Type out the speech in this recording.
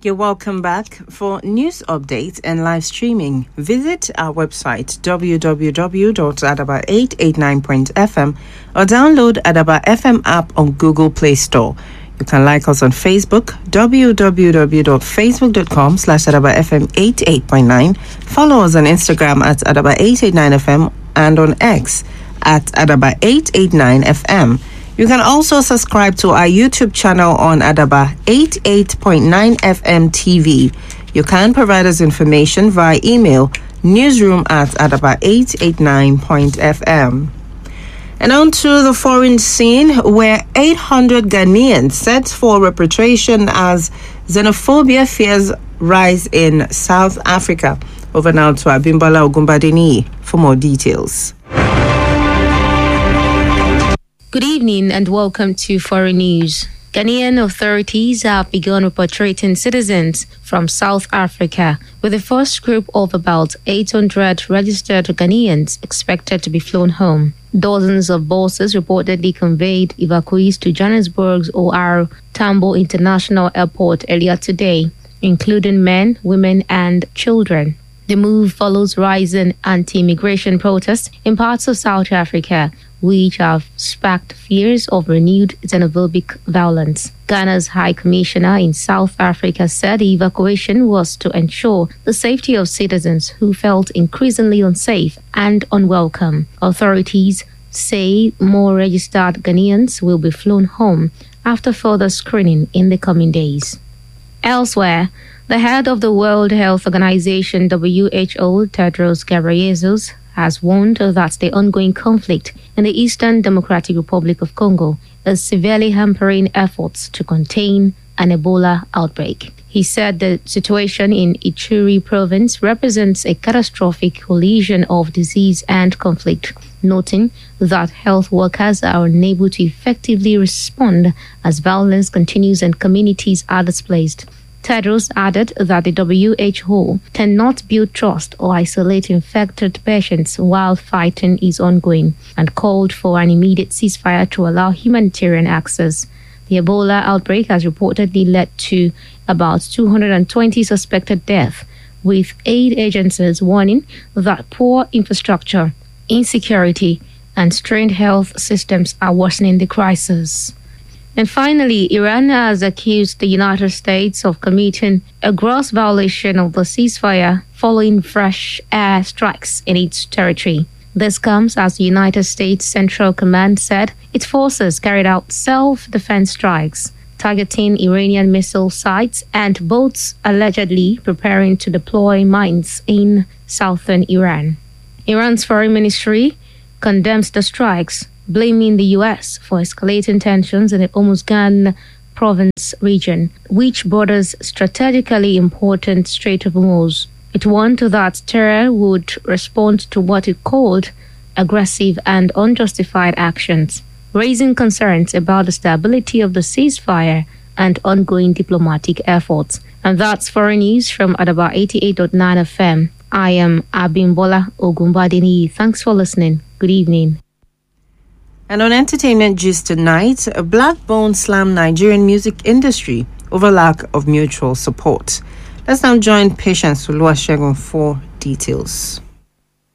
You're welcome back. For news updates and live streaming, visit our website www.adaba889.fm or download Adaba FM app on Google Play Store. You can like us on Facebook, www.facebook.com/AdabaFM88.9. Follow us on Instagram at Adaba889FM and on X at Adaba889FM. You can also subscribe to our YouTube channel on Adaba 88.9 FM TV. You can provide us information via email newsroom@adaba889.fm. And on to the foreign scene, where 800 Ghanaians set for repatriation as xenophobia fears rise in South Africa. Over now to Abimbola Ogunbadeni for more details. Good evening and welcome to Foreign News. Ghanaian authorities have begun repatriating citizens from South Africa, with the first group of about 800 registered Ghanaians expected to be flown home. Dozens of buses reportedly conveyed evacuees to Johannesburg's OR Tambo International Airport earlier today, including men, women, and children. The move follows rising anti-immigration protests in parts of South Africa, which have sparked fears of renewed xenophobic violence. Ghana's High Commissioner in South Africa said the evacuation was to ensure the safety of citizens who felt increasingly unsafe and unwelcome. Authorities say more registered Ghanaians will be flown home after further screening in the coming days. Elsewhere, the head of the World Health Organization, WHO, Tedros Ghebreyesus, has warned that the ongoing conflict in the Eastern Democratic Republic of Congo is severely hampering efforts to contain an Ebola outbreak. He said the situation in Ituri province represents a catastrophic collision of disease and conflict, noting that health workers are unable to effectively respond as violence continues and communities are displaced. Tedros added that the WHO cannot build trust or isolate infected patients while fighting is ongoing, and called for an immediate ceasefire to allow humanitarian access. The Ebola outbreak has reportedly led to about 220 suspected deaths, with aid agencies warning that poor infrastructure, insecurity, and strained health systems are worsening the crisis. And finally, Iran has accused the United States of committing a gross violation of the ceasefire following fresh air strikes in its territory. This comes as the United States Central Command said its forces carried out self-defense strikes targeting Iranian missile sites and boats allegedly preparing to deploy mines in southern Iran. Iran's foreign ministry condemns the strikes, blaming the U.S. for escalating tensions in the Hormuzgan province region, which borders strategically important Strait of Hormuz. It warned that Tehran would respond to what it called aggressive and unjustified actions, raising concerns about the stability of the ceasefire and ongoing diplomatic efforts. And that's Foreign News from Adaba 88.9 FM. I am Abimbola Ogunbadeni. Thanks for listening. Good evening. And on entertainment gist tonight, Black Bone slam Nigerian music industry over lack of mutual support. Let's now join Patience Oluwasegun for details.